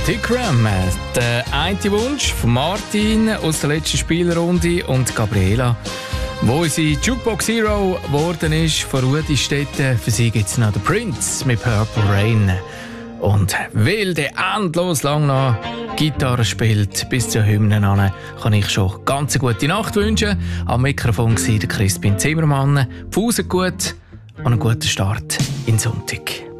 Tikram, der eine Wunsch von Martin aus der letzten Spielrunde und Gabriela, wo sie Jukebox Hero geworden ist von Rudi Stetten. Für sie gibt es noch den Prince mit Purple Rain. Und weil der endlos lang noch Gitarre spielt bis zur Hymne an, kann ich schon ganz eine gute Nacht wünschen. Am Mikrofon war der Crispin Zimmermann. Pause gut und einen guten Start in den Sonntag.